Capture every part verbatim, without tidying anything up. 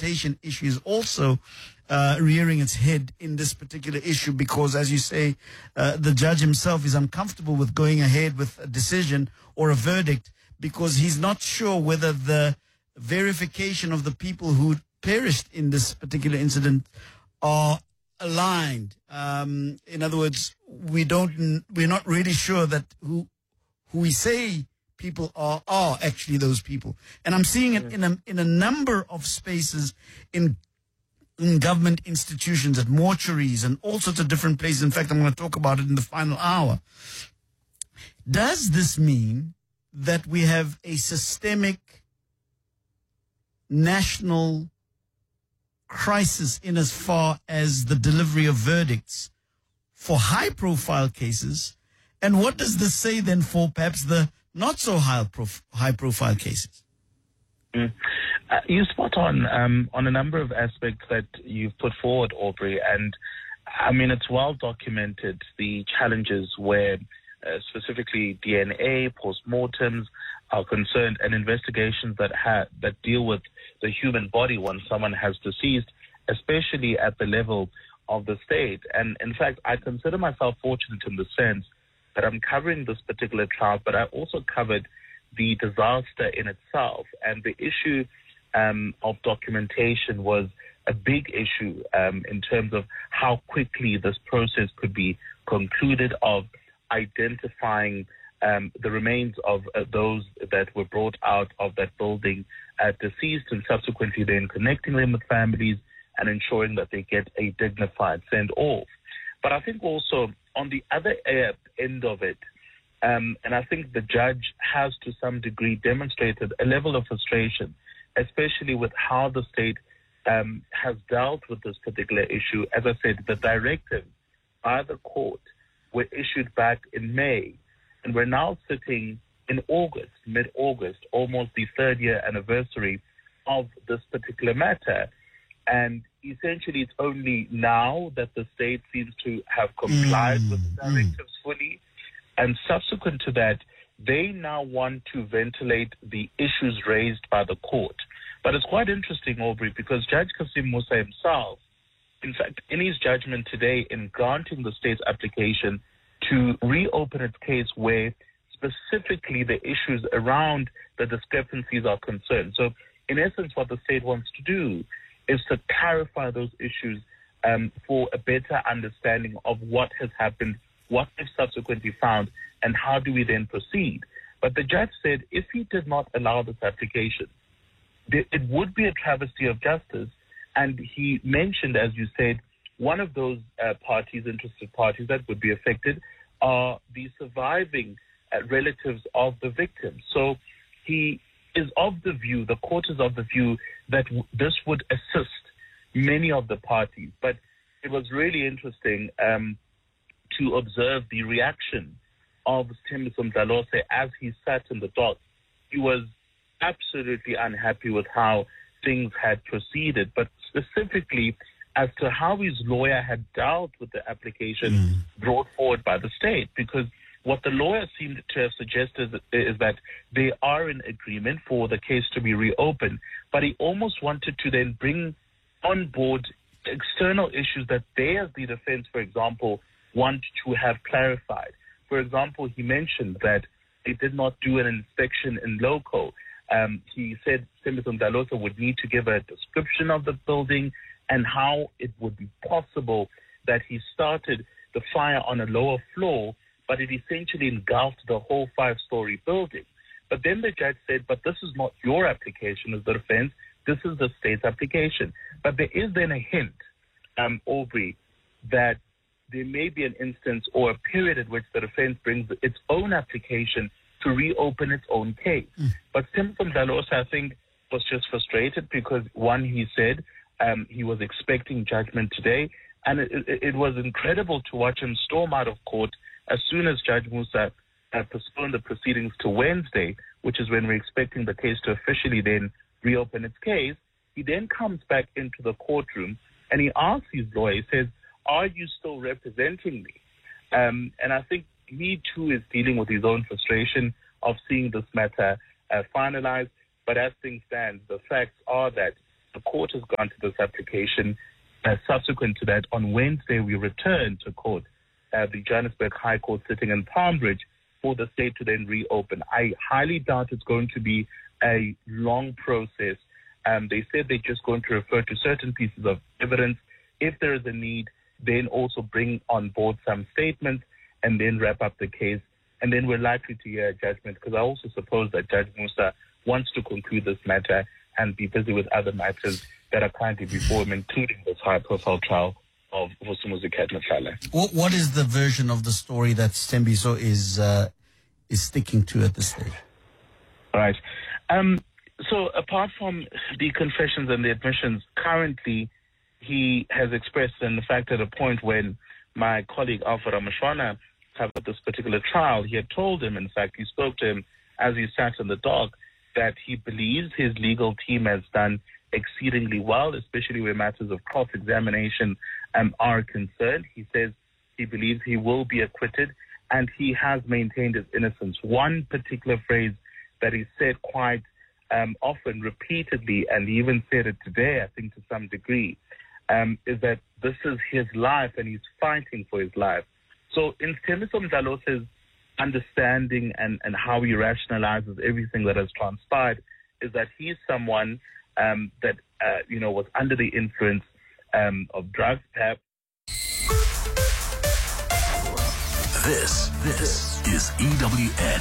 documentation issue is also uh, rearing its head in this particular issue because, as you say, uh, the judge himself is uncomfortable with going ahead with a decision or a verdict because he's not sure whether the verification of the people who perished in this particular incident are aligned. Um, in other words, we don't, we're not really sure that who who we say people are are actually those people. And I'm seeing it in a in a number of spaces in in government institutions, at mortuaries and all sorts of different places. In fact, I'm going to talk about it in the final hour. Does this mean that we have a systemic national crisis in as far as the delivery of verdicts for high-profile cases? And what does this say then for perhaps the not so high-prof- high-profile cases? Mm. Uh, you spot on um, on a number of aspects that you've put forward, Aubrey, and I mean it's well documented the challenges where uh, specifically D N A, postmortems are concerned, and investigations that ha- that deal with the human body once someone has deceased, especially at the level of the state. And in fact, I consider myself fortunate in the sense that I'm covering this particular trial, but I also covered the disaster in itself, and the issue um, of documentation was a big issue um, in terms of how quickly this process could be concluded, of identifying um, the remains of uh, those that were brought out of that building uh, deceased, and subsequently then connecting them with families and ensuring that they get a dignified send-off. But I think also on the other uh, end of it, Um, and I think the judge has to some degree demonstrated a level of frustration, especially with how the state um, has dealt with this particular issue. As I said, the directives by the court were issued back in May, and we're now sitting in August, mid-August, almost the third year anniversary of this particular matter. And essentially it's only now that the state seems to have complied mm, with the directives mm. fully. And subsequent to that, they now want to ventilate the issues raised by the court. But it's quite interesting, Aubrey, because Judge Kasim Musa himself, in fact, in his judgment today in granting the state's application to reopen its case where specifically the issues around the discrepancies are concerned. So in essence, what the state wants to do is to clarify those issues um, for a better understanding of what has happened, what they've subsequently found, and how do we then proceed. But the judge said if he did not allow this application, it would be a travesty of justice. And he mentioned, as you said, one of those uh, parties, interested parties that would be affected are the surviving uh, relatives of the victims. So he is of the view, the court is of the view that w- this would assist many of the parties. But it was really interesting um, to observe the reaction of Thembiso Mdlalose as he sat in the dock. He was absolutely unhappy with how things had proceeded, but specifically as to how his lawyer had dealt with the application mm. brought forward by the state, because what the lawyer seemed to have suggested is that they are in agreement for the case to be reopened, but he almost wanted to then bring on board external issues that they, as the defense, for example, want to have clarified. For example, he mentioned that they did not do an inspection in loco. Um, he said Thembiso Mdlalose would need to give a description of the building and how it would be possible that he started the fire on a lower floor, but it essentially engulfed the whole five-story building. But then the judge said, but this is not your application as the defense, this is the state's application. But there is then a hint, um, Aubrey, that there may be an instance or a period at which the defense brings its own application to reopen its own case. Mm. But Thembiso Mdlalose, I think, was just frustrated because, one, he said um, he was expecting judgment today, and it, it, it was incredible to watch him storm out of court as soon as Judge Musa uh, postponed the proceedings to Wednesday, which is when we're expecting the case to officially then reopen its case. He then comes back into the courtroom and he asks his lawyer, he says, are you still representing me? Um, and I think he too is dealing with his own frustration of seeing this matter uh, finalized. But as things stand, the facts are that the court has granted this application. Uh, subsequent to that, on Wednesday, we returned to court, uh, the Johannesburg High Court sitting in Palmbridge, for the state to then reopen. I highly doubt it's going to be a long process. Um, they said they're just going to refer to certain pieces of evidence. If there is a need, then also bring on board some statements and then wrap up the case. And then we're likely to hear a judgment, because I also suppose that Judge Musa wants to conclude this matter and be busy with other matters that are currently before him, including this high-profile trial of Vusumuzi Matlala. What, what is the version of the story that Stembiso is uh, is sticking to at this stage? Right. Um, so apart from the confessions and the admissions, currently he has expressed, in fact, at a point when my colleague Alpha Ramashwana covered this particular trial, he had told him, in fact, he spoke to him as he sat in the dock, that he believes his legal team has done exceedingly well, especially where matters of cross-examination um, are concerned. He says he believes he will be acquitted, and he has maintained his innocence. One particular phrase that he said quite um, often, repeatedly, and he even said it today, I think to some degree, um, is that this is his life and he's fighting for his life. So in Stembiso Mdlalose's understanding and, and how he rationalizes everything that has transpired is that he's someone um, that, uh, you know, was under the influence um, of drugs, perhaps. This, this is E W N.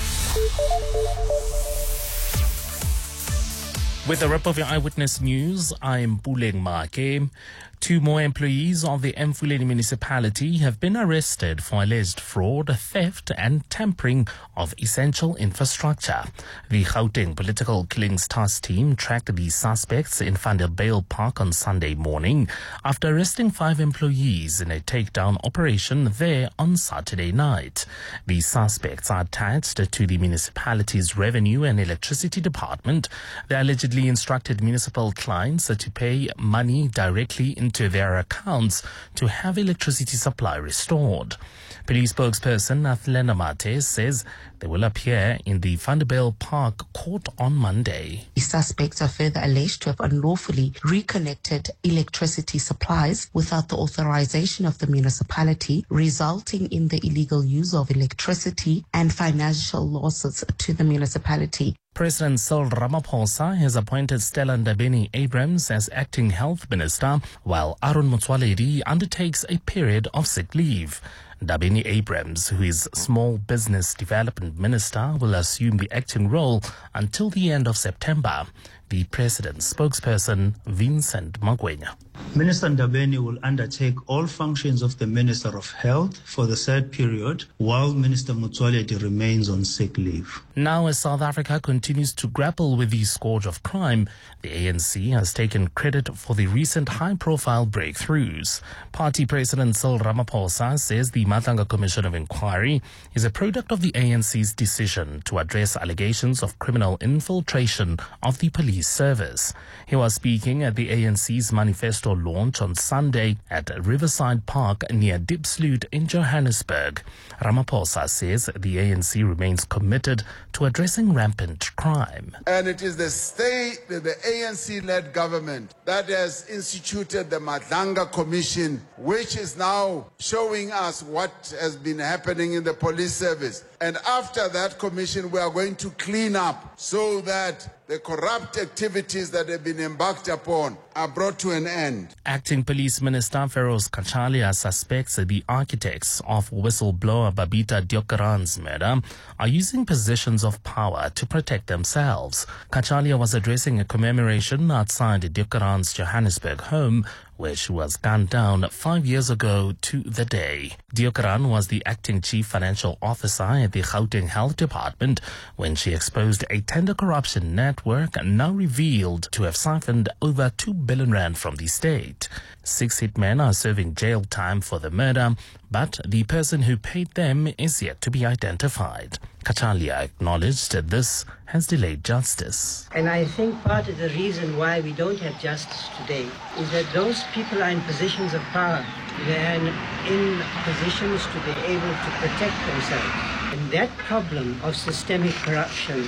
With a wrap of your Eyewitness News, I'm Puleng Make. Two more employees of the Emfuleni municipality have been arrested for alleged fraud, theft and tampering of essential infrastructure. The Gauteng Political Killings Task Team tracked the suspects in Vanderbijl Park on Sunday morning after arresting five employees in a takedown operation there on Saturday night. The suspects are attached to the municipality's Revenue and Electricity Department. They allegedly instructed municipal clients to pay money directly into their accounts to have electricity supply restored. Police spokesperson Athlena Mate says they will appear in the Vanderbijl Park court on Monday. The suspects are further alleged to have unlawfully reconnected electricity supplies without the authorization of the municipality, resulting in the illegal use of electricity and financial losses to the municipality. President Cyril Ramaphosa has appointed Stella Ndabeni-Abrahams as acting health minister, while Aaron Motsoaledi undertakes a period of sick leave. Ndabeni-Abrahams, who is small business development minister, will assume the acting role until the end of September. The president's spokesperson, Vincent Magwenya. Minister Ndabeni will undertake all functions of the Minister of Health for the said period, while Minister Motsoaledi remains on sick leave. Now, as South Africa continues to grapple with the scourge of crime, the A N C has taken credit for the recent high-profile breakthroughs. Party President Cyril Ramaphosa says the Matlanga Commission of Inquiry is a product of the A N C's decision to address allegations of criminal infiltration of the police service. He was speaking at the A N C's manifesto launch on Sunday at Riverside Park near Diepsloot in Johannesburg. Ramaphosa says the A N C remains committed to addressing rampant crime. And it is the state, the A N C-led government that has instituted the Matlanga Commission, which is now showing us what has been happening in the police service. And after that commission, we are going to clean up so that the corrupt activities that have been embarked upon are brought to an end. Acting Police Minister Feroz Kachalia suspects that the architects of whistleblower Babita Deokaran's murder are using positions of power to protect themselves. Kachalia was addressing a commemoration outside Deokaran's Johannesburg home, where she was gunned down five years ago to the day. Deokaran was the acting chief financial officer at the Gauteng Health Department when she exposed a tender corruption network now revealed to have siphoned over two billion rand from the state. Six hitmen are serving jail time for the murder, but the person who paid them is yet to be identified. Kachalia acknowledged that this has delayed justice. And I think part of the reason why we don't have justice today is that those people are in positions of power. They're in positions to be able to protect themselves. And that problem of systemic corruption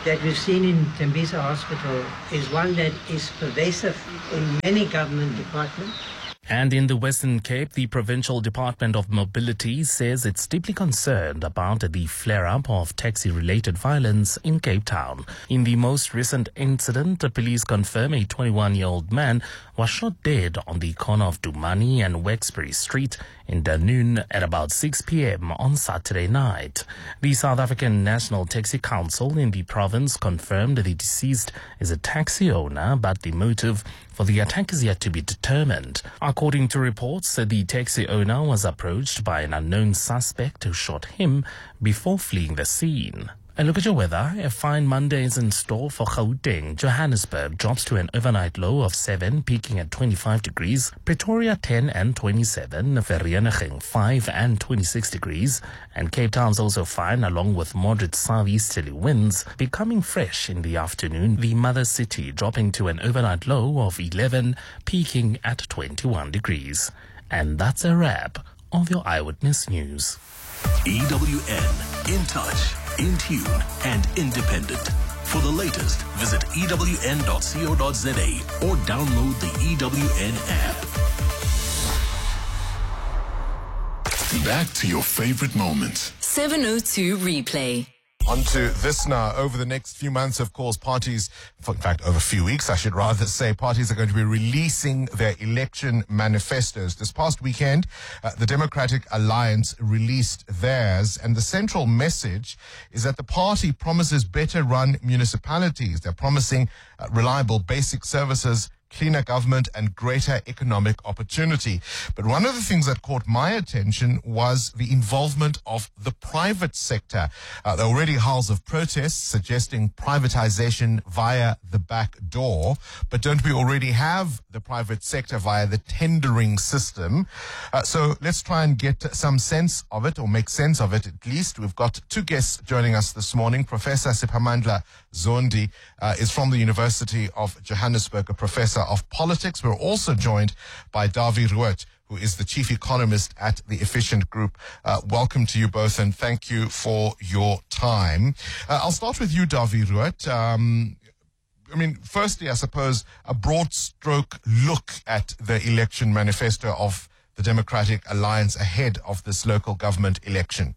that we've seen in Tembisa Hospital is one that is pervasive in many government departments. And in the Western Cape, the Provincial Department of Mobility says it's deeply concerned about the flare-up of taxi-related violence in Cape Town. In the most recent incident, the police confirm a twenty-one-year-old man was shot dead on the corner of Dumani and Wexbury Street in Dunoon at about six p.m. on Saturday night. The South African National Taxi Council in the province confirmed the deceased is a taxi owner, but the motive for the attack is yet to be determined. According to reports, the taxi owner was approached by an unknown suspect who shot him before fleeing the scene. A look at your weather. A fine Monday is in store for Gauteng. Johannesburg drops to an overnight low of seven, peaking at twenty-five degrees. Pretoria ten and twenty-seven. Vereeniging five and twenty-six degrees. And Cape Town's also fine, along with moderate southeasterly winds, becoming fresh in the afternoon. The mother city dropping to an overnight low of eleven, peaking at twenty-one degrees. And that's a wrap of your Eyewitness News. E W N, in touch, in tune, and independent. For the latest, visit E W N dot co dot za or download the E W N app. Back to your favorite moments. seven oh two Replay. On to this now. Over the next few months, of course, parties, in fact, over a few weeks, I should rather say, parties are going to be releasing their election manifestos. This past weekend, uh, the Democratic Alliance released theirs, and the central message is that the party promises better run municipalities. They're promising uh, reliable basic services, cleaner government, and greater economic opportunity. But one of the things that caught my attention was the involvement of the private sector. Uh, there are already howls of protests suggesting privatization via the back door. But don't we already have the private sector via the tendering system? Uh, so let's try and get some sense of it, or make sense of it at least. We've got two guests joining us this morning. Professor Siphamandla Zondi uh, is from the University of Johannesburg, a professor of politics. We're also joined by Dawie Ruot, who is the chief economist at the Efficient Group. Uh, welcome to you both, and thank you for your time. Uh, I'll start with you, Dawie Ruot. Um, I mean, firstly, I suppose, a broad stroke look at the election manifesto of the Democratic Alliance ahead of this local government election.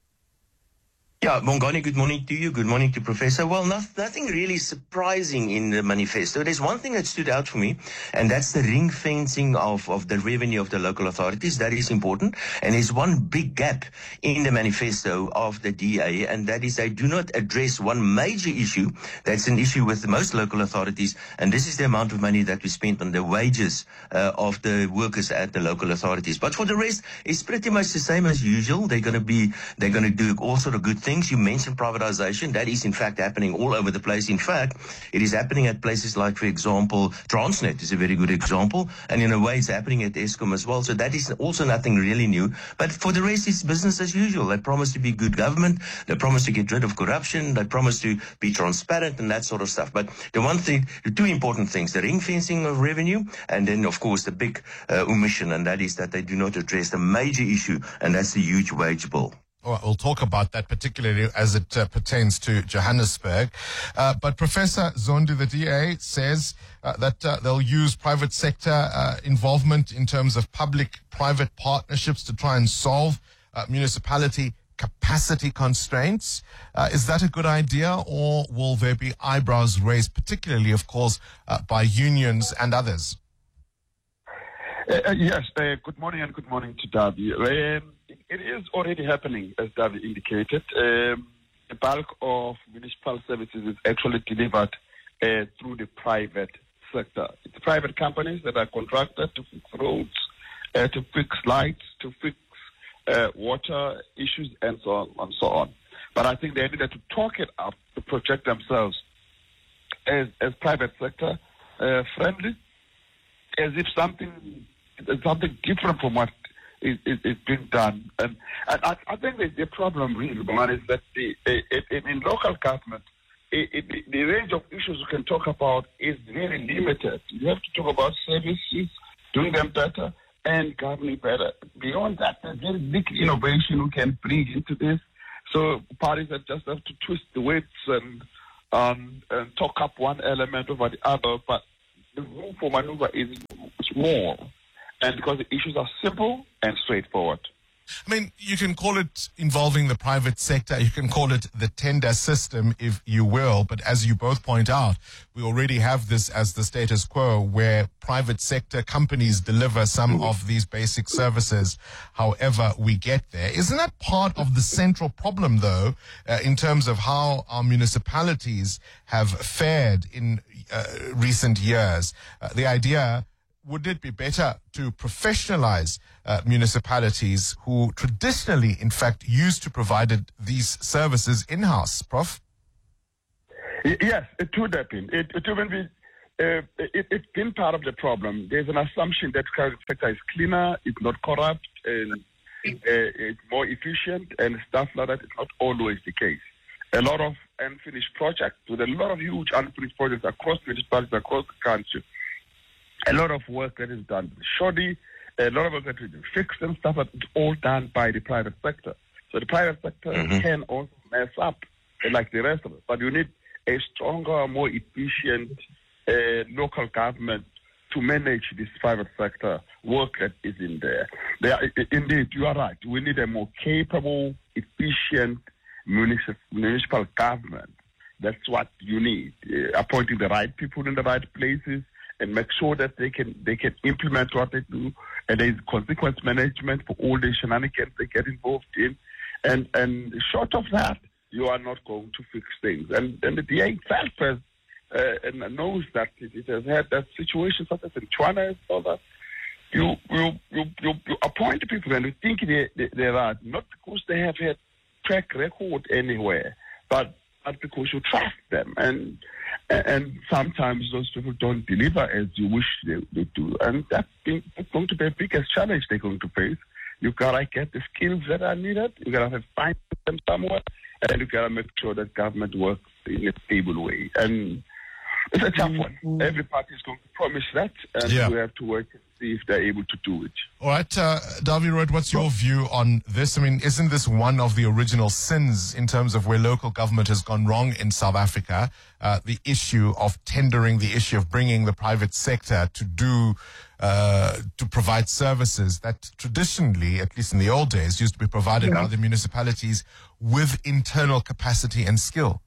Yeah, Bongani, good morning to you. Good morning to Professor. Well, not, nothing really surprising in the manifesto. There's one thing that stood out for me, and that's the ring fencing of, of the revenue of the local authorities. That is important. And there's one big gap in the manifesto of the D A, and that is they do not address one major issue that's an issue with most local authorities, and this is the amount of money that we spent on the wages uh, of the workers at the local authorities. But for the rest, it's pretty much the same as usual. They're going to be, they're going to do all sort of good things. You mentioned privatization. That is, in fact, happening all over the place. In fact, it is happening at places like, for example, Transnet is a very good example. And in a way, it's happening at Eskom as well. So that is also nothing really new. But for the rest, it's business as usual. They promise to be good government. They promise to get rid of corruption. They promise to be transparent and that sort of stuff. But the one thing, the two important things, the ring fencing of revenue, and then, of course, the big uh, omission, and that is that they do not address the major issue, and that's the huge wage bill. We'll talk about that particularly as it uh, pertains to Johannesburg. Uh, but Professor Zondi, the D A, says uh, that uh, they'll use private sector uh, involvement in terms of public-private partnerships to try and solve uh, municipality capacity constraints. Uh, is that a good idea, or will there be eyebrows raised, particularly, of course, uh, by unions and others? Uh, uh, yes, uh, good morning and good morning to Dawie. Um, it is already happening, as Dawie indicated. Um, the bulk of municipal services is actually delivered uh, through the private sector. It's private companies that are contracted to fix roads, uh, to fix lights, to fix uh, water issues, and so on and so on. But I think they needed to talk it up to project themselves as, as private sector uh, friendly, as if something something different from what is, is, is being done. And, and I, I think the, the problem really, one is that the, it, it, in local government, it, it, the range of issues you can talk about is very limited. You have to talk about services, doing them better, and governing better. Beyond that, there's very big innovation we can bring into this. So parties that just have to twist the weights and um, and talk up one element over the other, but the room for maneuver is small, and because the issues are simple and straightforward. I mean, you can call it involving the private sector, you can call it the tender system, if you will, but as you both point out, we already have this as the status quo where private sector companies deliver some of these basic services, however we get there. Isn't that part of the central problem, though, uh, in terms of how our municipalities have fared in uh, recent years? Uh, the idea, would it be better to professionalize uh, municipalities who traditionally, in fact, used to provide these services in-house, Prof? Yes, it would have been. It, it would be. Uh, it, it's been part of the problem. There's an assumption that private sector is cleaner, it's not corrupt, and uh, it's more efficient, and stuff like that. It's not always the case. A lot of unfinished projects, with a lot of huge unfinished projects across municipalities across the country. A lot of work that is done shoddy, a lot of work that is fixed and stuff, but it's all done by the private sector. So the private sector mm-hmm. can also mess up like the rest of it. But you need a stronger, more efficient uh, local government to manage this private sector work that is in there. They are, indeed, you are right. We need a more capable, efficient municipal, municipal government. That's what you need. Uh, appointing the right people in the right places, and make sure that they can they can implement what they do, and there is consequence management for all the shenanigans they get involved in, and and short of that, you are not going to fix things. And and the D A itself has uh, and knows that it, it has had that situation, such as in Tshwane and all that. You you you you, you appoint people and you think they, they they are not because they have had track record anywhere, but but because you trust them, and and sometimes those people don't deliver as you wish they, they do, and that's, been, that's going to be the biggest challenge they're going to face. You gotta get the skills that are needed. You gotta find them somewhere, and you gotta make sure that government works in a stable way. And it's a tough one. Every party is going to promise that, and yeah. we have to work and see if they're able to do it. All right, uh, Davie Rood, what's your view on this? I mean, isn't this one of the original sins in terms of where local government has gone wrong in South Africa? Uh, the issue of tendering, the issue of bringing the private sector to do, uh, to provide services that traditionally, at least in the old days, used to be provided yeah. by the municipalities with internal capacity and skill.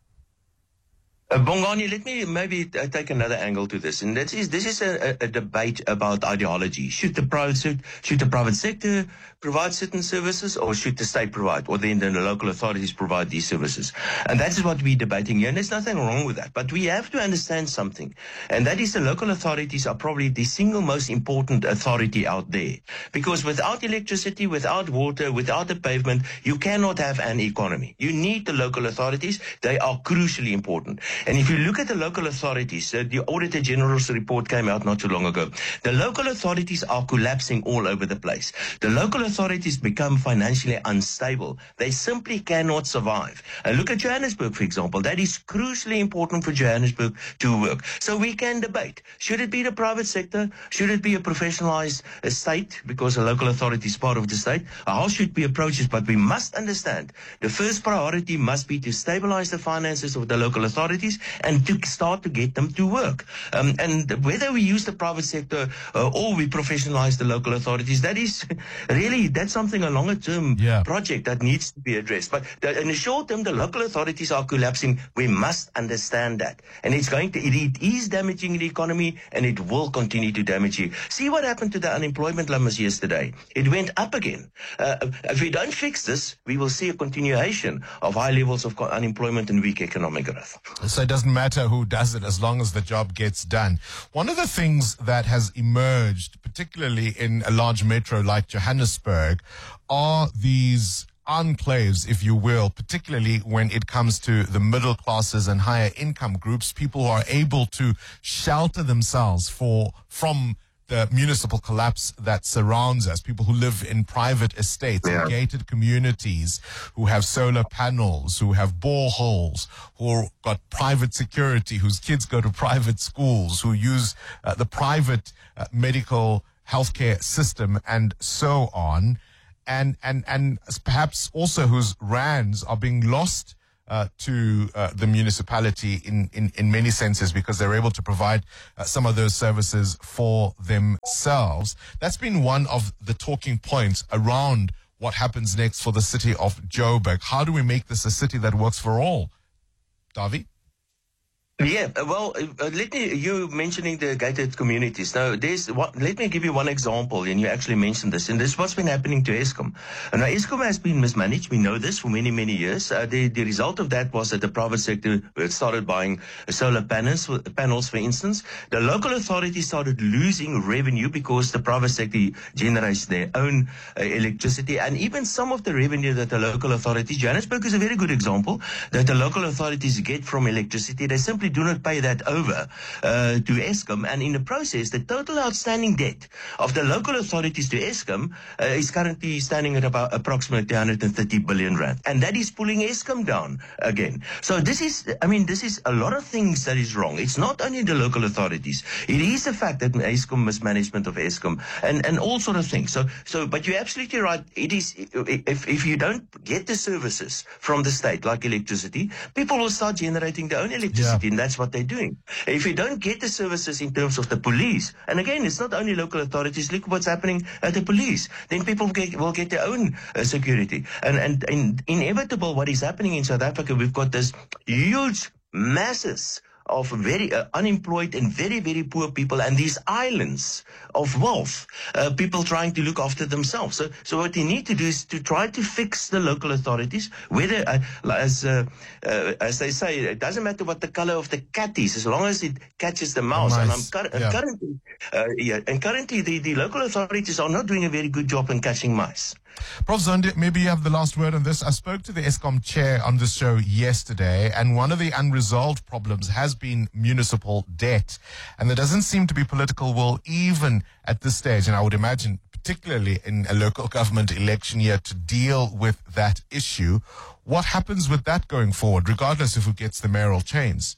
Uh, Bongani, let me maybe uh, take another angle to this, and that is this is a, a, a debate about ideology. Should the private should the private sector provide certain services, or should the state provide, or then the local authorities provide these services? And that is what we're debating here, and there's nothing wrong with that. But we have to understand something, and that is the local authorities are probably the single most important authority out there, because without electricity, without water, without the pavement, you cannot have an economy. You need the local authorities. They are crucially important. And if you look at the local authorities, uh, the Auditor General's report came out not too long ago. The local authorities are collapsing all over the place. The local authorities become financially unstable. They simply cannot survive. And look at Johannesburg, for example. That is crucially important for Johannesburg to work. So we can debate. Should it be the private sector? Should it be a professionalized uh, state? Because a local authority is part of the state. How should we approach this? But we must understand the first priority must be to stabilize the finances of the local authorities and to start to get them to work. Um, and whether we use the private sector uh, or we professionalize the local authorities, that is really, that's something, a longer term yeah. project that needs to be addressed. But the, in the short term, the local authorities are collapsing. We must understand that. And it's going to, it, it is damaging the economy, and it will continue to damage you. See what happened to the unemployment numbers yesterday. It went up again. Uh, if we don't fix this, we will see a continuation of high levels of unemployment and weak economic growth. So it doesn't matter who does it as long as the job gets done. One of the things that has emerged, particularly in a large metro like Johannesburg, are these enclaves, if you will, particularly when it comes to the middle classes and higher income groups, people who are able to shelter themselves for from the municipal collapse that surrounds us, people who live in private estates, yeah. in gated communities, who have solar panels, who have boreholes, who got private security, whose kids go to private schools, who use uh, the private uh, medical healthcare system, and so on. And, and, and perhaps also whose rands are being lost uh, to uh, the municipality in, in, in many senses because they're able to provide uh, some of those services for themselves. That's been one of the talking points around what happens next for the city of Joburg. How do we make this a city that works for all? Davi? Yeah, well, uh, let me, you mentioning the gated communities. Now, there's what, let me give you one example, and you actually mentioned this, and this is what's been happening to Eskom. And now, Eskom has been mismanaged. We know this for many, many years. Uh, the, the result of that was that the private sector started buying solar panels, panels, for instance. The local authorities started losing revenue because the private sector generates their own uh, electricity, and even some of the revenue that the local authorities, Johannesburg is a very good example, that the local authorities get from electricity, they simply do not pay that over uh, to Eskom, and in the process, the total outstanding debt of the local authorities to Eskom uh, is currently standing at about approximately one hundred thirty billion rand, and that is pulling Eskom down again. So this is, I mean, this is a lot of things that is wrong. It's not only the local authorities; it is the fact that Eskom mismanagement of Eskom and and all sort of things. So so, but you're absolutely right. It is if if you don't get the services from the state like electricity, people will start generating their own electricity. Yeah. That's what they're doing. If you don't get the services in terms of the police, and again, it's not only local authorities, look what's happening at the police, then people will get, will get their own uh, security. And, and, and inevitable what is happening in South Africa, we've got this huge masses of very uh, unemployed and very, very poor people, and these islands of wealth, uh, people trying to look after themselves. So, so what you need to do is to try to fix the local authorities, whether, uh, as uh, uh, as they say, it doesn't matter what the color of the cat is, as long as it catches the mouse. Nice. And I'm cur- yeah. currently, uh, yeah, and currently the, the local authorities are not doing a very good job in catching mice. Professor Zondi, maybe you have the last word on this. I spoke to the Eskom chair on this show yesterday, and one of the unresolved problems has been municipal debt. And there doesn't seem to be political will even at this stage, and I would imagine particularly in a local government election year, to deal with that issue. What happens with that going forward, regardless of who gets the mayoral chains?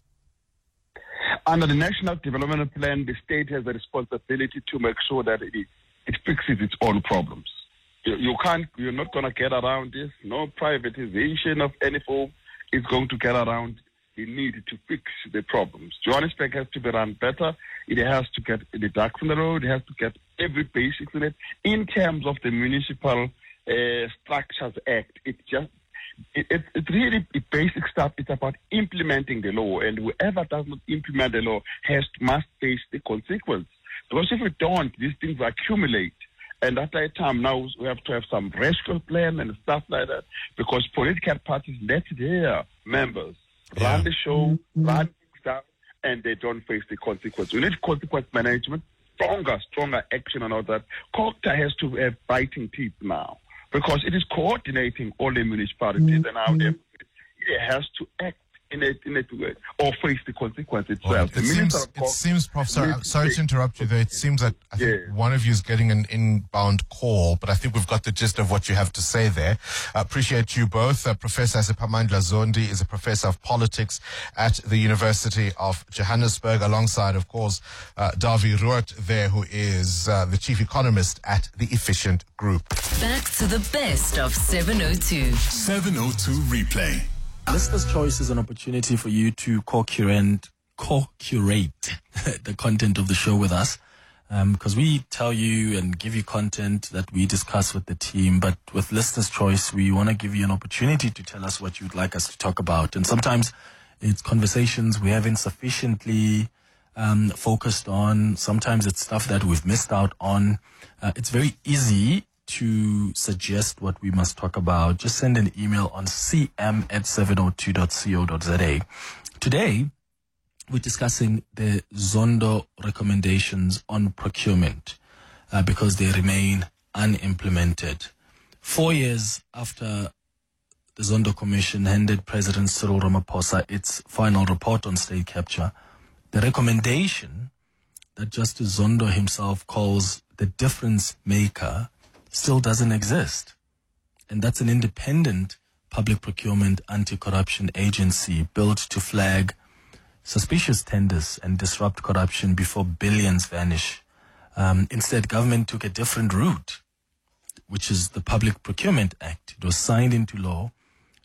Under the National Development Plan, the state has a responsibility to make sure that it, it fixes its own problems. You, you can't, you're not going to get around this. No privatization of any form is going to get around the need to fix the problems. Johannesburg has to be run better. It has to get the ducks in the road. It has to get every basics in it. In terms of the Municipal uh, Structures Act, it just it, it, it really the basic stuff. It's about implementing the law, and whoever does not implement the law has must face the consequence. Because if we don't, these things accumulate. And at that time, now we have to have some rescue plan and stuff like that, because political parties let their members yeah. run the show, mm-hmm. run things down, and they don't face the consequence. We need consequence management, stronger, stronger action and all that. COGTA has to have biting teeth now, because it is coordinating all the municipalities, mm-hmm. and now they, it has to act in a, in a way, or face the consequence itself. Well, it, the seems, it seems, Professor, I'm sorry to interrupt you there. It seems that I think yeah. one of you is getting an inbound call, but I think we've got the gist of what you have to say there. I appreciate you both. Uh, Professor Siphamandla Zondi is a professor of politics at the University of Johannesburg, alongside, of course, uh, Davi Roort there, who is uh, the chief economist at the Efficient Group. Back to the best of seven oh two. seven oh two Replay. Listener's Choice is an opportunity for you to co-curate, co-curate the content of the show with us, because um, we tell you and give you content that we discuss with the team. But with Listener's Choice, we want to give you an opportunity to tell us what you'd like us to talk about. And sometimes it's conversations we haven't sufficiently um, focused on. Sometimes it's stuff that we've missed out on. Uh, it's very easy to suggest what we must talk about. Just send an email on c m at seven oh two dot co dot z a. Today, we're discussing the Zondo recommendations on procurement uh, because they remain unimplemented. Four years after the Zondo Commission handed President Cyril Ramaphosa its final report on state capture, the recommendation that Justice Zondo himself calls the difference maker still doesn't exist. And that's an independent public procurement anti-corruption agency built to flag suspicious tenders and disrupt corruption before billions vanish. Um, instead, government took a different route, which is the Public Procurement Act. It was signed into law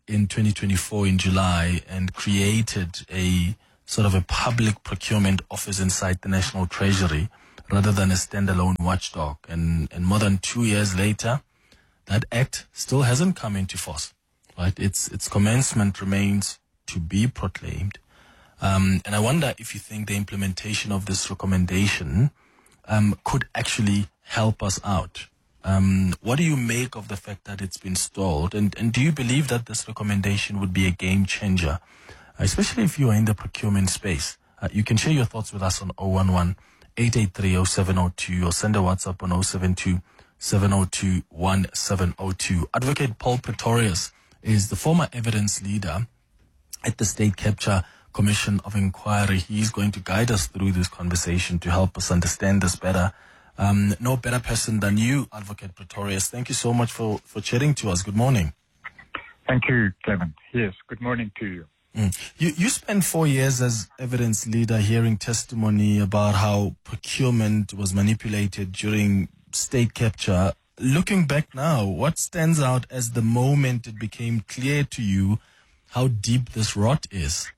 in twenty twenty-four in July and created a sort of a public procurement office inside the National Treasury rather than a standalone watchdog. And, and more than two years later, that act still hasn't come into force, right? Its, its commencement remains to be proclaimed. Um, and I wonder if you think the implementation of this recommendation um, could actually help us out. Um, what do you make of the fact that it's been stalled? And, and do you believe that this recommendation would be a game changer, especially if you are in the procurement space? Uh, you can share your thoughts with us on zero one one, eight eight three, zero seven zero two or send a WhatsApp on zero seven two, seven zero two, one seven zero two. Advocate Paul Pretorius is the former evidence leader at the State Capture Commission of Inquiry. He's going to guide us through this conversation to help us understand this better. Um, no better person than you, Advocate Pretorius. Thank you so much for, for chatting to us. Good morning. Thank you, Clement. Yes, good morning to you. Mm. You, you spent four years as evidence leader hearing testimony about how procurement was manipulated during state capture. Looking back now, what stands out as the moment it became clear to you how deep this rot is?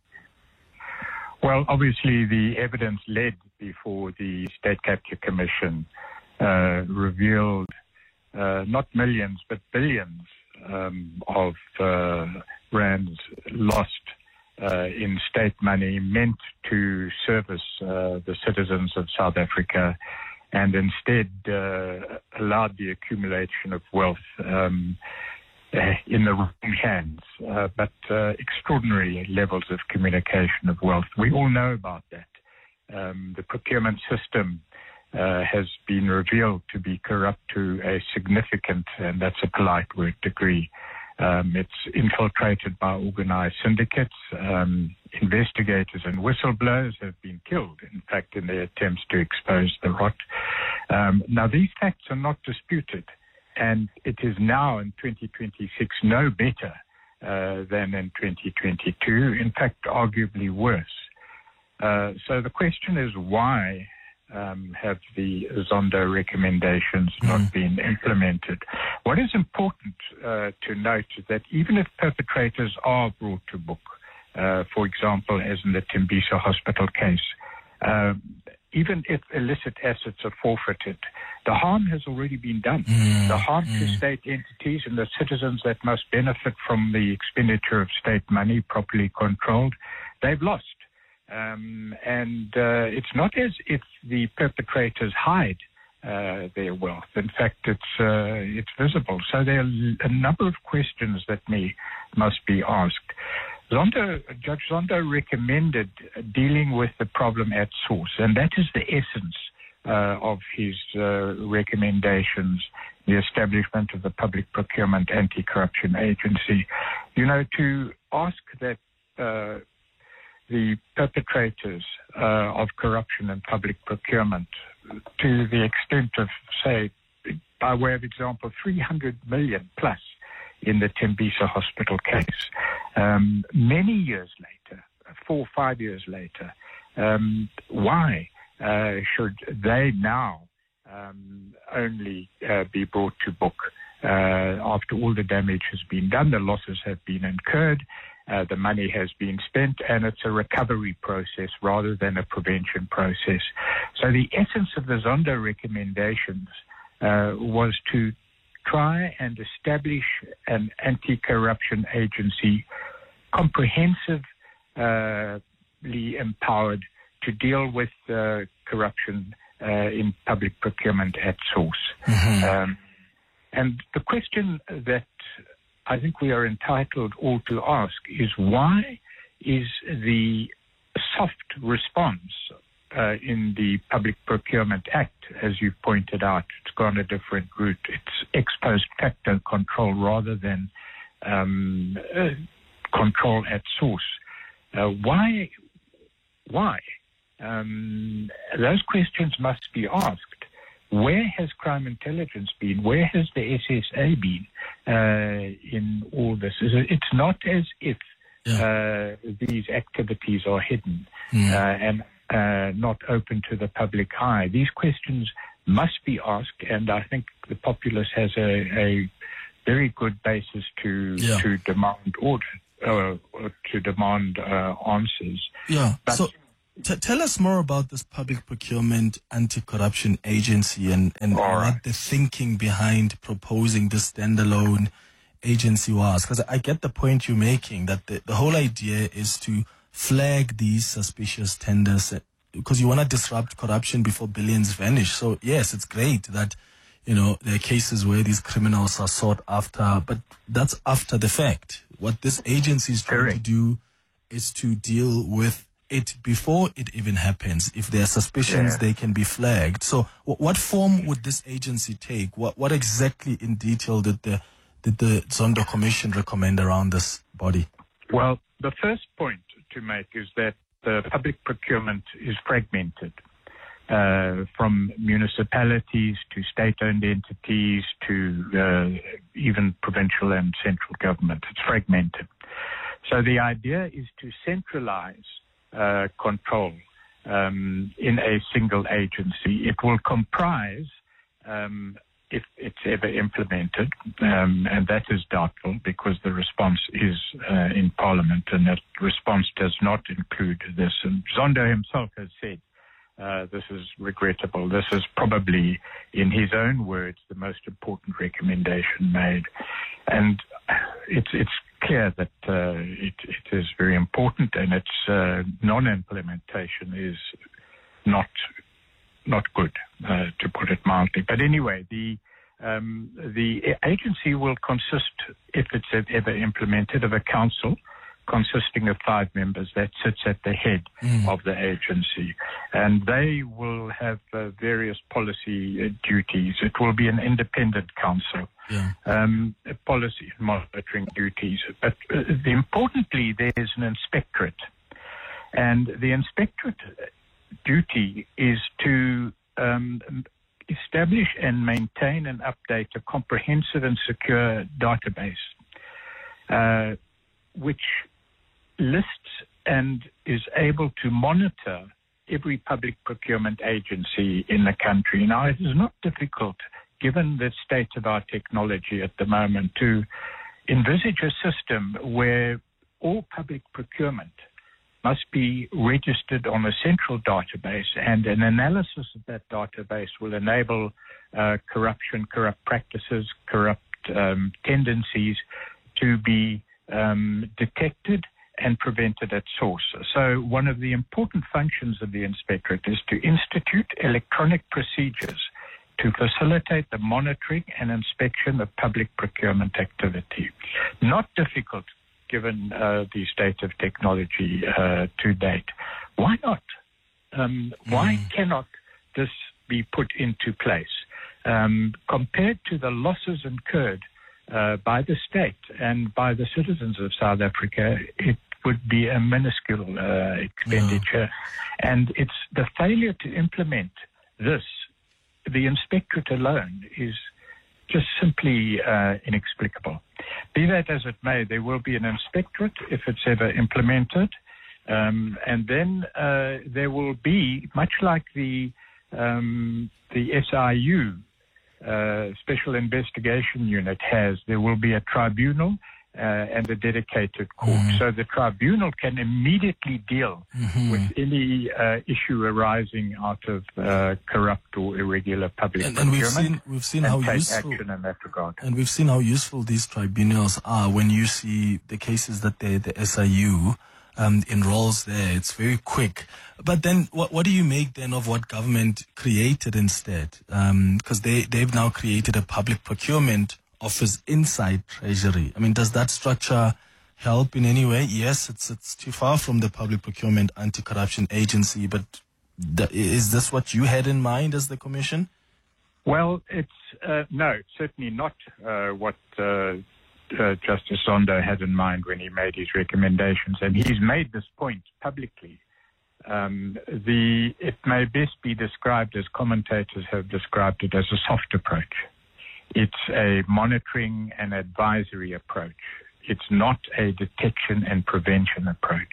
Well, obviously the evidence led before the State Capture Commission uh, revealed uh, not millions but billions um, of uh, rands lost uh, in state money meant to service uh, the citizens of South Africa, and instead uh, allowed the accumulation of wealth um, in the wrong hands, uh, but uh, extraordinary levels of communication of wealth. We all know about that. Um, the procurement system uh, has been revealed to be corrupt to a significant, and that's a polite word, degree. Um, it's infiltrated by organized syndicates. Um, investigators and whistleblowers have been killed, in fact, in their attempts to expose the rot. Um, now, these facts are not disputed, and it is now in twenty twenty-six no better uh, than in twenty twenty-two, in fact, arguably worse. Uh, so the question is, why um, have the Zondo recommendations mm. not been implemented? What is important uh, to note is that even if perpetrators are brought to book, uh, for example, as in the Tembisa Hospital case, uh, even if illicit assets are forfeited, the harm has already been done. Mm. The harm mm. to state entities and the citizens that must benefit from the expenditure of state money properly controlled, they've lost. Um, and uh, it's not as if the perpetrators hide uh, their wealth. In fact, it's uh, it's visible. So there are a number of questions that may must be asked. Zondo, Judge Zondo recommended dealing with the problem at source, and that is the essence uh, of his uh, recommendations, the establishment of the Public Procurement Anti-Corruption Agency. You know, to ask that uh, the perpetrators uh, of corruption and public procurement, to the extent of, say, by way of example, three hundred million plus in the Tembisa Hospital case. Um, many years later, four or five years later, um, why uh, should they now um, only uh, be brought to book uh, after all the damage has been done, the losses have been incurred, Uh, the money has been spent, and it's a recovery process rather than a prevention process. So the essence of the Zondo recommendations uh, was to try and establish an anti-corruption agency comprehensively empowered to deal with uh, corruption uh, in public procurement at source. Mm-hmm. Um, and the question that I think we are entitled all to ask is, why is the soft response uh, in the Public Procurement Act, as you've pointed out, it's gone a different route. It's ex post facto control rather than um, uh, control at source. Uh, why? Why? Um, those questions must be asked. Where has crime intelligence been? Where has the S S A been uh, in all this? It's not as if yeah. uh, these activities are hidden mm. uh, and uh, not open to the public eye. These questions must be asked, and I think the populace has a, a very good basis to Yeah. to demand order, uh, to demand uh, answers. Yeah. But so t- tell us more about this Public Procurement Anti-Corruption Agency and, and what the thinking behind proposing this standalone agency was. Because I get the point you're making, that the, the whole idea is to flag these suspicious tenders because you want to disrupt corruption before billions vanish. So yes, it's great that, you know, there are cases where these criminals are sought after, but that's after the fact. What this agency is trying to do is to deal with it before it even happens. If there are suspicions, Yeah. they can be flagged. So w- what form would this agency take? What what exactly in detail did the did the Zondo Commission recommend around this body? Well, the first point to make is that the public procurement is fragmented uh, from municipalities to state-owned entities to uh, even provincial and central government. It's fragmented. So the idea is to centralize uh, control um, in a single agency. It will comprise, um, if it's ever implemented, um, and that is doubtful because the response is uh, in Parliament, and that response does not include this. And Zondo himself has said uh, this is regrettable. This is probably, in his own words, the most important recommendation made. And it's it's clear that uh, it, it is very important, and its uh, non-implementation is not not good, uh, to put it mildly. But anyway, the um, the agency will consist, if it's ever implemented, of a council consisting of five members that sits at the head Mm. of the agency, and they will have uh, various policy uh, duties. It will be an independent council. Yeah. Um, policy and monitoring duties. But uh, the, importantly, there's an inspectorate, and the inspectorate duty is to um, establish and maintain and update a comprehensive and secure database, uh, which lists and is able to monitor every public procurement agency in the country. Now, it is not difficult, given the state of our technology at the moment, to envisage a system where all public procurement must be registered on a central database, and an analysis of that database will enable uh, corruption, corrupt practices, corrupt um, tendencies to be um, detected and prevented at source. So one of the important functions of the inspectorate is to institute electronic procedures to facilitate the monitoring and inspection of public procurement activity. Not difficult, given uh, the state of technology uh, to date. Why not? Um, why Mm. cannot this be put into place? Um, compared to the losses incurred uh, by the state and by the citizens of South Africa, it would be a minuscule uh, expenditure. And it's the failure to implement this, the inspectorate alone, is just simply uh, inexplicable. Be that as it may, there will be an inspectorate if it's ever implemented, um, and then uh, there will be, much like the um, the S I U, uh, Special Investigation Unit has, there will be a tribunal uh, and a dedicated court. Mm. So the tribunal can immediately deal Mhm. with any uh, issue arising out of uh, corrupt or irregular public And, and we've procurement, seen we've seen and how take useful action in that regard. and we've seen how useful these tribunals are when you see the cases that they, the S I U um, enrolls there. It's very quick. But then, what what do you make then of what government created instead? Because they they've now created a public procurement office inside Treasury. I mean, does that structure help in any way? Yes, it's it's too far from the Public Procurement Anti-Corruption Agency, but the, is this what you had in mind as the Commission? Well, it's uh, no, certainly not uh, what uh, uh, Justice Zondo had in mind when he made his recommendations, and he's made this point publicly. Um, the it may best be described, as commentators have described it, as a soft approach. It's a monitoring and advisory approach. It's not a detection and prevention approach.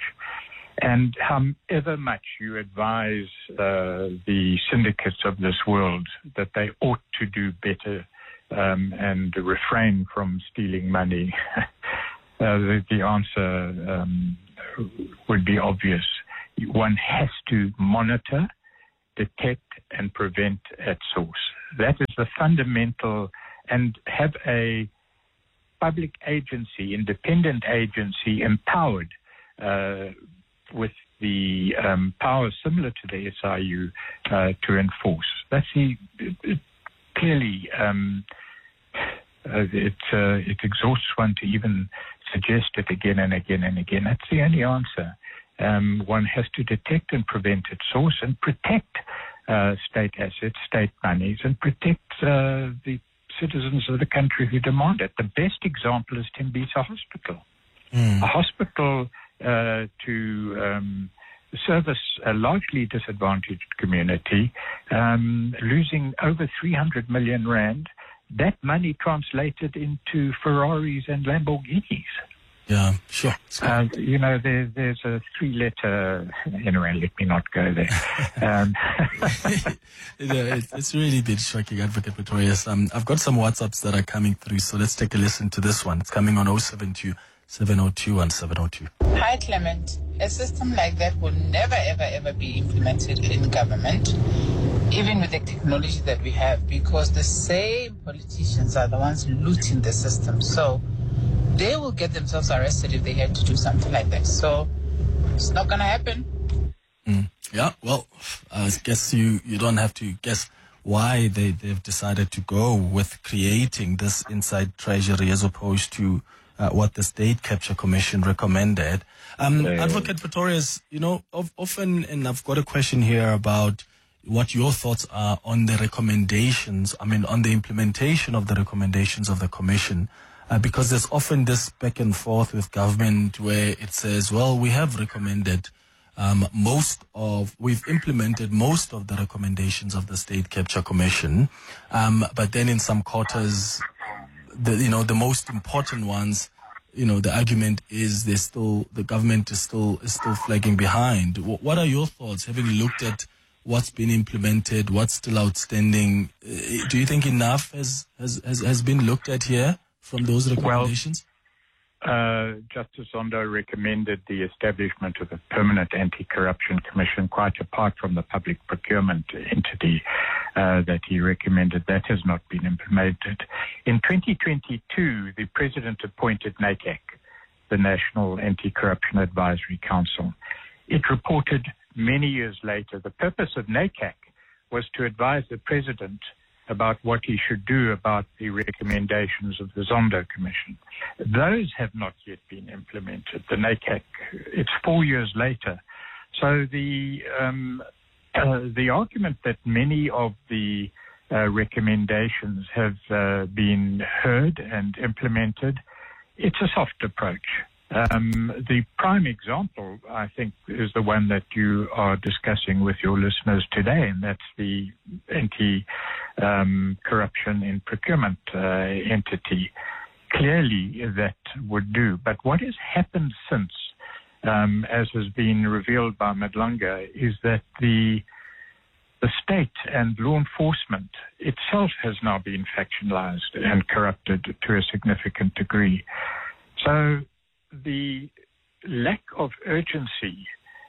And however much you advise uh, the syndicates of this world that they ought to do better um, and refrain from stealing money? uh, the, the answer um, would be obvious. One has to monitor, detect, and prevent at source. That is the fundamental, and have a public agency, independent agency, empowered uh, with the um, power similar to the S I U uh, to enforce. That's the it, it, clearly um, uh, it uh, it exhausts one to even suggest it again and again and again. That's the only answer. Um, one has to detect and prevent at source and protect uh, state assets, state monies, and protect uh, the citizens of the country who demand it. The best example is Tembisa Hospital. Mm. A hospital uh, to um, service a largely disadvantaged community, um, losing over three hundred million rand. That money translated into Ferraris and Lamborghinis. Yeah, sure. Uh, you know, there, there's a three-letter. Anyway, let me not go there. Um, you know, it's, it's really been shocking, Advocate Pretorius. Um, I've got some WhatsApps that are coming through, so let's take a listen to this one. It's coming on oh seven two, seven oh two, one seven oh two. Hi, Clement. A system like that will never, ever, ever be implemented in government, even with the technology that we have, because the same politicians are the ones looting the system. So they will get themselves arrested if they have to do something like that. So it's not going to happen. Mm. Yeah, well, I guess you, you don't have to guess why they, they've decided to go with creating this inside treasury as opposed to uh, what the State Capture Commission recommended. Um, uh, Advocate Pretorius, you know, of, often, and I've got a question here about what your thoughts are on the recommendations, I mean, on the implementation of the recommendations of the Commission. Uh, because there's often this back and forth with government where it says, well, we have recommended um, most of, we've implemented most of the recommendations of the State Capture Commission. Um, but then in some quarters, the, you know, the most important ones, you know, the argument is there's still, the government is still, is still flagging behind. W- what are your thoughts, having looked at what's been implemented, what's still outstanding? Uh, do you think enough has, has, has, has been looked at here from those recommendations? Well, uh, Justice Zondo recommended the establishment of a permanent anti-corruption commission, quite apart from the public procurement entity uh, that he recommended. That has not been implemented. In twenty twenty-two, the President appointed NACAC, the National Anti-Corruption Advisory Council. It reported many years later, the purpose of NACAC was to advise the President about what he should do about the recommendations of the Zondo Commission. Those have not yet been implemented. The NACAC, it's four years later. So the um, uh, the argument that many of the uh, recommendations have uh, been heard and implemented, it's a soft approach. Um, the prime example, I think, is the one that you are discussing with your listeners today, and that's the anti-corruption um, in procurement uh, entity. Clearly, that would do. But what has happened since, um, as has been revealed by Madlanga, is that the the state and law enforcement itself has now been factionalized and corrupted to a significant degree. So the lack of urgency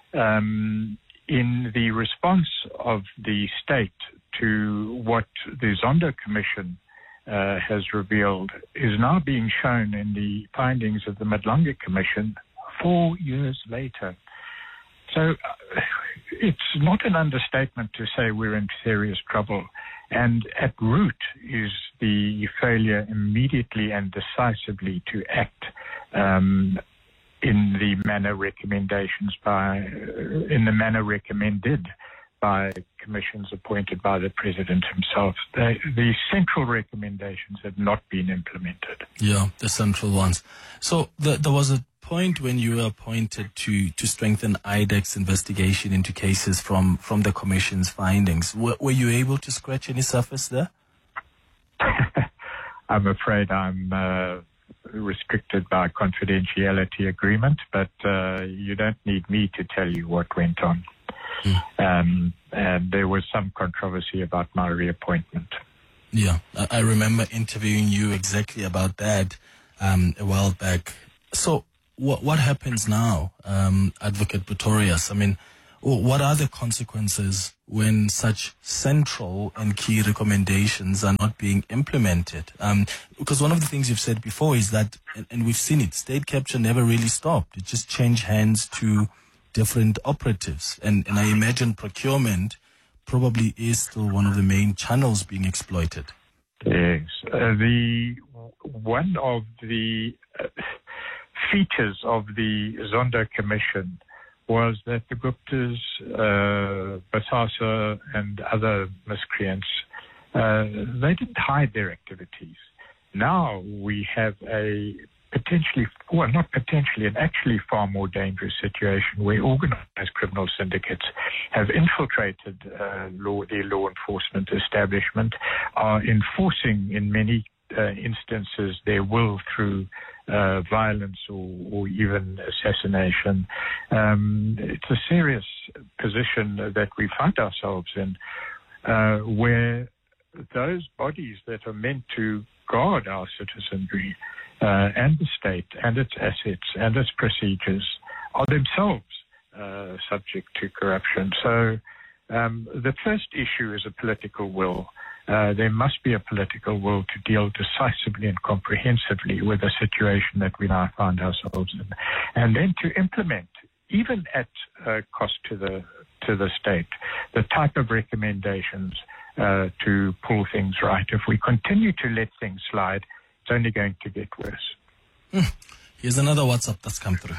um, in the response of the state to what the Zondo Commission uh, has revealed is now being shown in the findings of the Madlanga Commission four years later. So uh, it's not an understatement to say we're in serious trouble. And at root is the failure immediately and decisively to act um, in the manner recommendations by, uh, in the manner recommended by commissions appointed by the President himself. The, the central recommendations have not been implemented. Yeah, the central ones. So the, there was a point when you were appointed to, to strengthen I D E C's investigation into cases from, from the Commission's findings. Were, were you able to scratch any surface there? I'm afraid I'm uh, restricted by a confidentiality agreement, but uh, you don't need me to tell you what went on. Mm. Um, and there was some controversy about my reappointment. Yeah, I, I remember interviewing you exactly about that um, a while back. So what what happens now, um, Advocate Pretorius? I mean, what are the consequences when such central and key recommendations are not being implemented? Um, because one of the things you've said before is that, and, and we've seen it, state capture never really stopped. It just changed hands to different operatives. And, and I imagine procurement probably is still one of the main channels being exploited. Yes. Uh, the one of the uh, features of the Zondo Commission was that the Guptas, uh, Botha and other miscreants, uh, they didn't hide their activities. Now we have a potentially, well, not potentially, an actually far more dangerous situation where organized criminal syndicates have infiltrated uh, law, the law enforcement establishment, are enforcing in many uh, instances their will through uh, violence or, or even assassination. Um, it's a serious position that we find ourselves in, uh, where those bodies that are meant to guard our citizenry uh, and the state and its assets and its procedures are themselves uh, subject to corruption. So um, the first issue is a political will. Uh, there must be a political will to deal decisively and comprehensively with the situation that we now find ourselves in, and then to implement, even at uh, cost to the to the state, the type of recommendations uh, to pull things right. If we continue to let things slide, it's only going to get worse. Hmm. Here's another WhatsApp that's come through.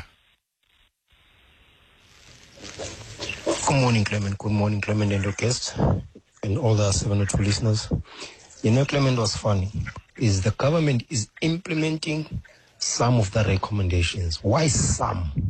Good morning, Clement. Good morning, Clement and your guests, and all the seven oh two listeners. You know, Clement, was funny is the government is implementing some of the recommendations. Why some?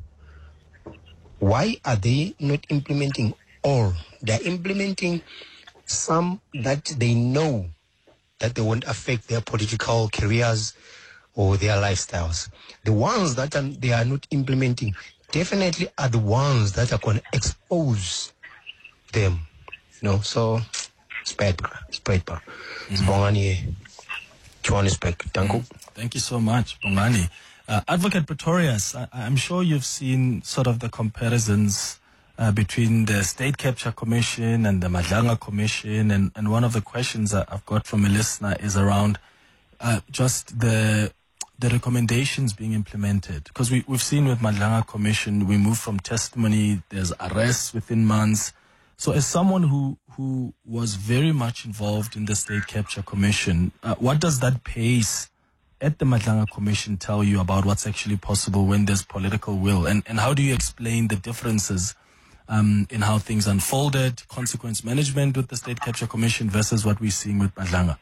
Why are they not implementing all? They're implementing some that they know that they won't affect their political careers or their lifestyles. The ones that are, they are not implementing definitely are the ones that are going to expose them. You know, so it's bad, it's bad. It's Bongani, Johannesburg. Thank you. Thank you so much, Bongani. Uh, Advocate Pretorius, I, I'm sure you've seen sort of the comparisons uh, between the State Capture Commission and the Madlanga Commission, and, and one of the questions that I've got from a listener is around uh, just the the recommendations being implemented. Because we, we've seen with Madlanga Commission, we move from testimony, there's arrests within months. So as someone who, who was very much involved in the State Capture Commission, uh, what does that pace at the Madlanga Commission tell you about what's actually possible when there's political will? And, and how do you explain the differences um, in how things unfolded, consequence management with the State Capture Commission versus what we're seeing with Madlanga?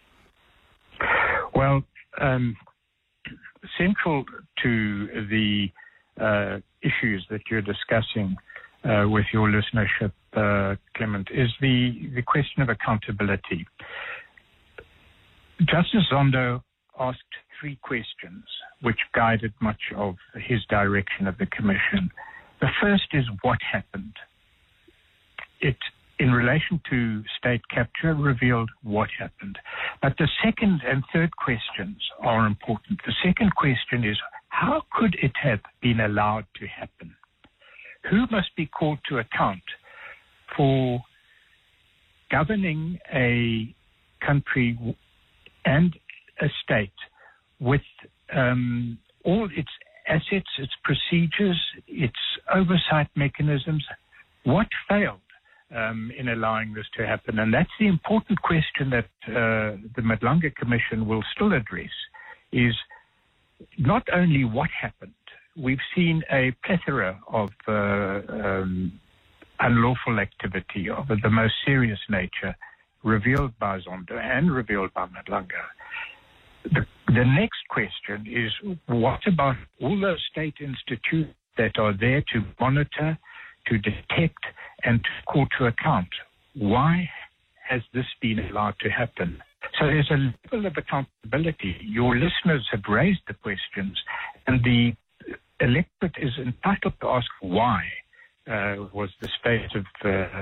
Well, um, central to the uh, issues that you're discussing uh, with your listenership, uh, Clement, is the, the question of accountability. Justice Zondo asked three questions which guided much of his direction of the commission. The first is what happened. It, in relation to state capture, revealed what happened. But the second and third questions are important. The second question is, how could it have been allowed to happen? Who must be called to account for governing a country and a state with um, all its assets, its procedures, its oversight mechanisms? What failed um, in allowing this to happen? And that's the important question that uh, the Madlanga Commission will still address, is not only what happened. We've seen a plethora of uh, um, unlawful activity of the most serious nature revealed by Zondo and revealed by Madlanga. The, the next question is, what about all those state institutions that are there to monitor, to detect, and to call to account? Why has this been allowed to happen? So there's a level of accountability. Your listeners have raised the questions, and the electorate is entitled to ask why uh, was the state of uh,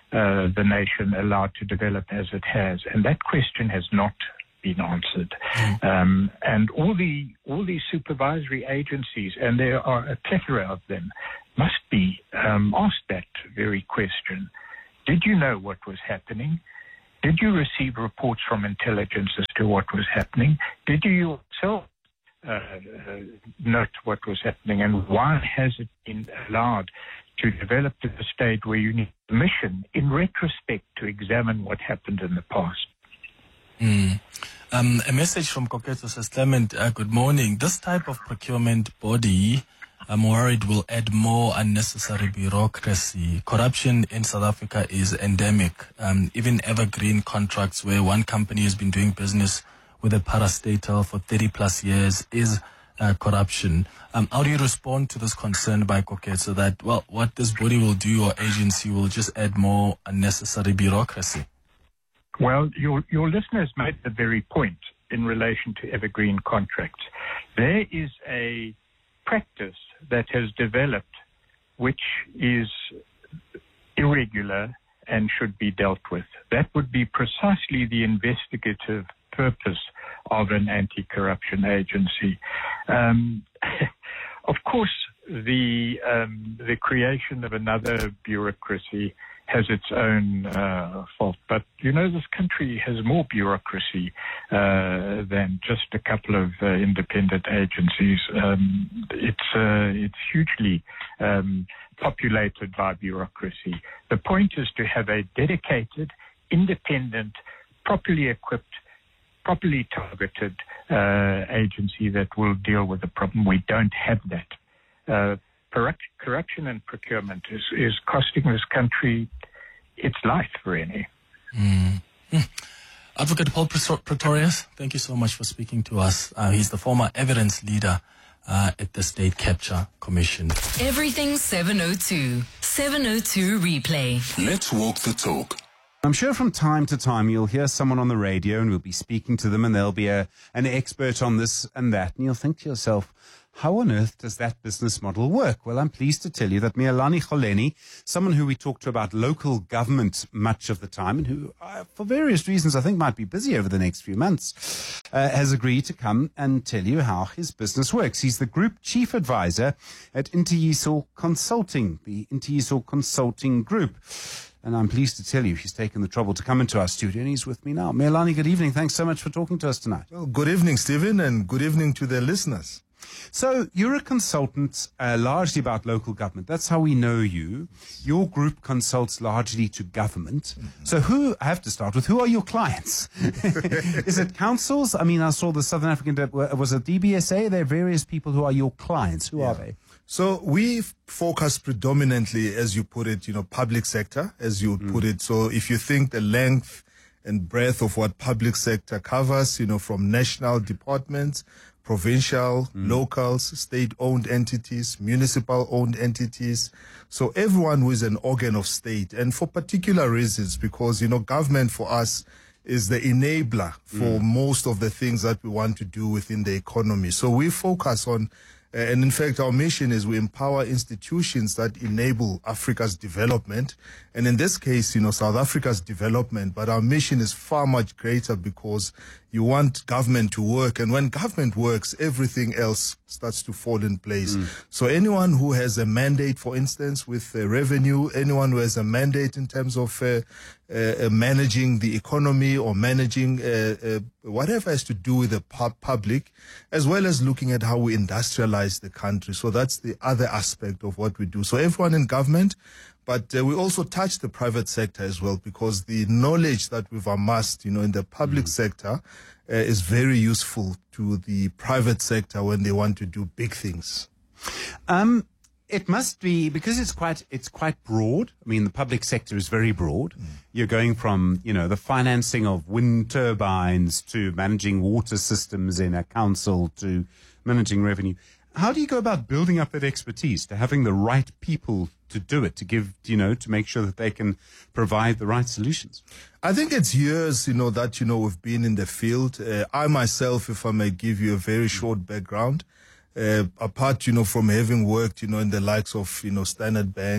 uh, the nation allowed to develop as it has? And that question has not been answered. Um, and all the all these supervisory agencies, and there are a plethora of them, must be um, asked that very question. Did you know what was happening? Did you receive reports from intelligence as to what was happening? Did you yourself uh, uh, note what was happening? And why has it been allowed to develop to the stage where you need permission in retrospect to examine what happened in the past? Mm. Um, a message from Koketso says, Clement, uh, good morning. This type of procurement body, I'm worried, will add more unnecessary bureaucracy. Corruption in South Africa is endemic. Um, even evergreen contracts where one company has been doing business with a parastatal for thirty plus years is uh, corruption. Um, how do you respond to this concern by Koketso that, well, what this body will do or agency will just add more unnecessary bureaucracy? Well, your, your listeners made the very point in relation to evergreen contracts. There is a practice that has developed which is irregular and should be dealt with. That would be precisely the investigative purpose of an anti-corruption agency. Um, of course, the um, the creation of another bureaucracy has its own uh, fault. But, you know, this country has more bureaucracy uh, than just a couple of uh, independent agencies. Um, it's, uh, it's hugely um, populated by bureaucracy. The point is to have a dedicated, independent, properly equipped, properly targeted uh, agency that will deal with the problem. We don't have that. Uh, Corruption and procurement is, is costing this country its life, really. Mm. Mm. Advocate Paul Pretorius, thank you so much for speaking to us. Uh, he's the former evidence leader uh, at the State Capture Commission. Everything seven oh two. seven oh two replay. Let's walk the talk. I'm sure from time to time you'll hear someone on the radio and we'll be speaking to them and they'll be a, an expert on this and that. And you'll think to yourself, how on earth does that business model work? Well, I'm pleased to tell you that Mealani Kholeni, someone who we talk to about local government much of the time and who, uh, for various reasons, I think might be busy over the next few months, uh, has agreed to come and tell you how his business works. He's the Group Chief Advisor at Intiyiso Consulting, the Intiyiso Consulting Group. And I'm pleased to tell you he's taken the trouble to come into our studio and he's with me now. Mealani, good evening. Thanks so much for talking to us tonight. Well, good evening, Stephen, and good evening to the listeners. So you're a consultant uh, largely about local government. That's how we know you. Your group consults largely to government. Mm-hmm. So who, I have to start with, who are your clients? Is it councils? I mean, I saw the Southern African, was it D B S A? There are various people who are your clients. Who yeah. are they? So we focus predominantly, as you put it, you know, public sector, as you mm. put it. So if you think the length and breadth of what public sector covers, you know, from national departments, provincial, mm. locals, state-owned entities, municipal-owned entities. So everyone who is an organ of state, and for particular reasons, because, you know, government for us is the enabler for mm. most of the things that we want to do within the economy. So we focus on, uh, and in fact, our mission is we empower institutions that enable Africa's development. And in this case, you know, South Africa's development, but our mission is far much greater because you want government to work. And when government works, everything else starts to fall in place. Mm. So anyone who has a mandate, for instance, with uh, revenue, anyone who has a mandate in terms of uh, uh, managing the economy or managing uh, uh, whatever has to do with the pub- public, as well as looking at how we industrialize the country. So that's the other aspect of what we do. So everyone in government, but uh, we also touch the private sector as well, because the knowledge that we've amassed, you know, in the public mm. sector uh, is very useful to the private sector when they want to do big things. Um, it must be, because it's quite it's quite broad. I mean, the public sector is very broad. Mm. You're going from, you know, the financing of wind turbines to managing water systems in a council to managing revenue. How do you go about building up that expertise, to having the right people to do it, to give, you know, to make sure that they can provide the right solutions? I think it's years, you know, that, you know, we've been in the field. Uh, I myself, if I may give you a very short background, uh, apart, you know, from having worked, you know, in the likes of, you know, Standard Bank,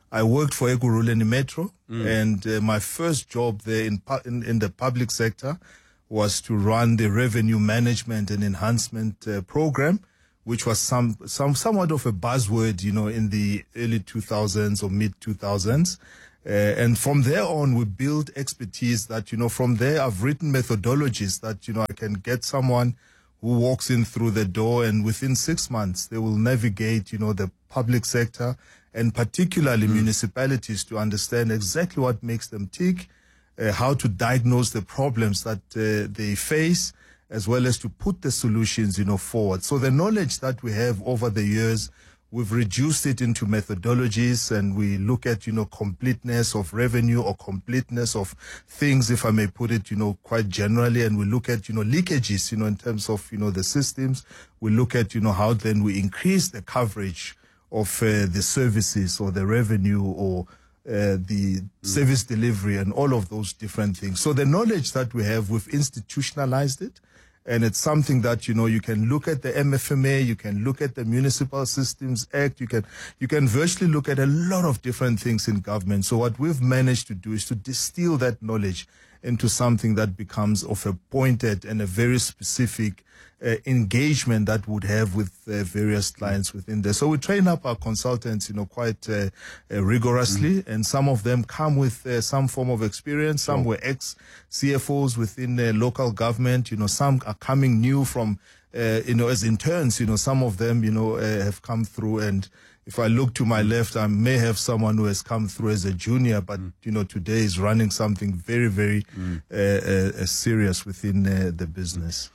I worked for Ekurhuleni Metro, Mm. and uh, my first job there in, pu- in in the public sector was to run the revenue management and enhancement uh, program, which was some some somewhat of a buzzword, you know, in the early two thousands or mid two thousands. Uh, and from there on, we built expertise that, you know, from there I've written methodologies that, you know, I can get someone who walks in through the door, and within six months they will navigate, you know, the public sector and particularly municipalities to understand exactly what makes them tick, uh, how to diagnose the problems that uh, they face, as well as to put the solutions, you know, forward. So the knowledge that we have over the years, we've reduced it into methodologies, and we look at, you know, completeness of revenue or completeness of things, if I may put it, you know, quite generally. And we look at, you know, leakages, you know, in terms of, you know, the systems. We look at, you know, how then we increase the coverage of uh, the services or the revenue or uh, the mm. service delivery and all of those different things. So the knowledge that we have, we've institutionalized it. And it's something that, you know, you can look at the M F M A, you can look at the Municipal Systems Act, you can, you can virtually look at a lot of different things in government. So what we've managed to do is to distill that knowledge into something that becomes of a pointed and a very specific uh, engagement that would have with uh, various clients within there. So we train up our consultants, you know, quite uh, uh, rigorously, mm. and some of them come with uh, some form of experience. Some sure. were ex-C F Os within uh, local government. You know, some are coming new from, uh, you know, as interns. You know, some of them, you know, uh, have come through. And if I look to my left, I may have someone who has come through as a junior, but, mm. you know, today is running something very, very mm. uh, uh, serious within uh, the business.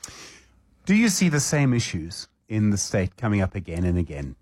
Do you see the same issues in the state coming up again and again?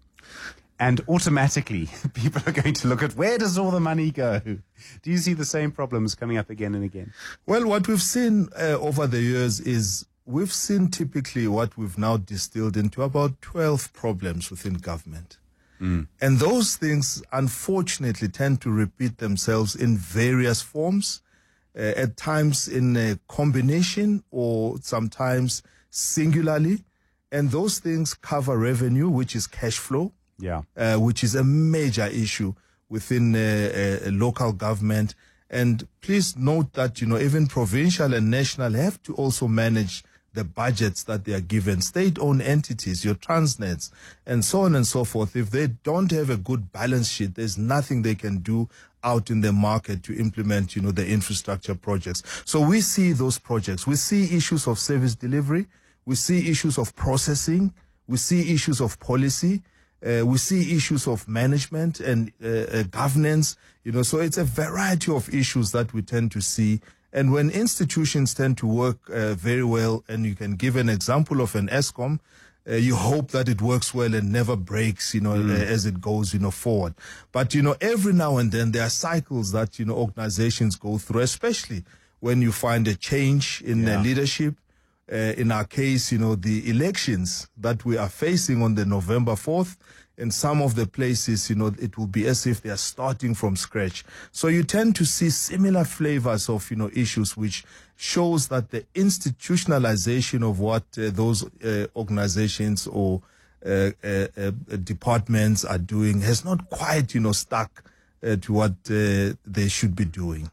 And automatically, people are going to look at, where does all the money go? Do you see the same problems coming up again and again? Well, what we've seen uh, over the years is we've seen typically what we've now distilled into about twelve problems within government. Mm. And those things, unfortunately, tend to repeat themselves in various forms, uh, at times in a combination or sometimes singularly. And those things cover revenue, which is cash flow, yeah, uh, which is a major issue within uh, uh, local government. And please note that, you know, even provincial and national have to also manage the budgets that they are given, state-owned entities, your Transnets, and so on and so forth. If they don't have a good balance sheet, there's nothing they can do out in the market to implement, you know, the infrastructure projects. So we see those projects. We see issues of service delivery. We see issues of processing. We see issues of policy. Uh, we see issues of management and uh, uh, governance. You know, so it's a variety of issues that we tend to see. And when institutions tend to work uh, very well, and you can give an example of an ESCOM, uh, you hope that it works well and never breaks, you know, mm. uh, as it goes, you know, forward. But, you know, every now and then there are cycles that, you know, organizations go through, especially when you find a change in yeah. uh, leadership. Uh, in our case, you know, the elections that we are facing on the November fourth, in some of the places, you know, it will be as if they are starting from scratch. So you tend to see similar flavors of, you know, issues, which shows that the institutionalization of what uh, those uh, organizations or uh, uh, uh, departments are doing has not quite, you know, stuck uh, to what uh, they should be doing.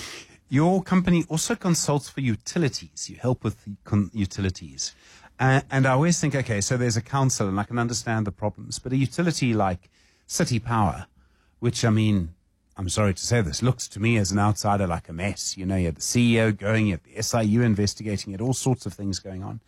Your company also consults for utilities. You help with con- utilities. Uh, and I always think, okay, so there's a council and I can understand the problems, but a utility like City Power, which, I mean, I'm sorry to say this, looks to me as an outsider like a mess. You know, you had the C E O going, you had the S I U investigating it, all sorts of things going on.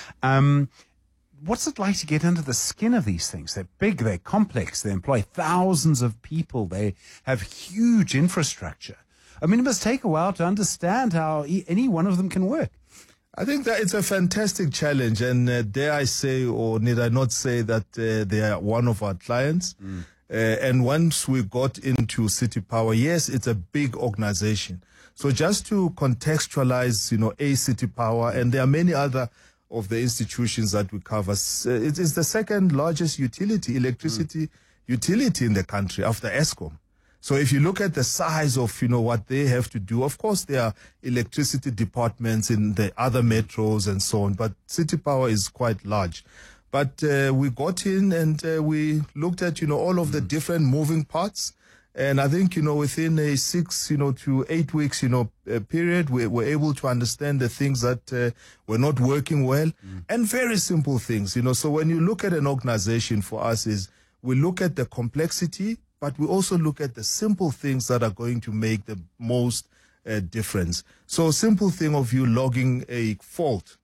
Um, what's it like to get under the skin of these things? They're big, they're complex, they employ thousands of people, they have huge infrastructure. I mean, it must take a while to understand how e- any one of them can work. I think that it's a fantastic challenge, and uh, dare I say, or need I not say, that uh, they are one of our clients. Mm. Uh, and once we got into City Power, yes, it's a big organization. So just to contextualize, you know, a City Power, and there are many other of the institutions that we cover. Uh, it is the second largest utility, electricity mm. utility in the country after ESCOM. So if you look at the size of, you know, what they have to do, of course, there are electricity departments in the other metros and so on, but City Power is quite large. But uh, we got in and uh, we looked at, you know, all of the different moving parts. And I think, you know, within a six, you know, to eight weeks, you know, uh, period, we were able to understand the things that uh, were not working well mm. and very simple things, you know. So when you look at an organization, for us is we look at the complexity, but we also look at the simple things that are going to make the most uh, difference. So a simple thing of you logging a fault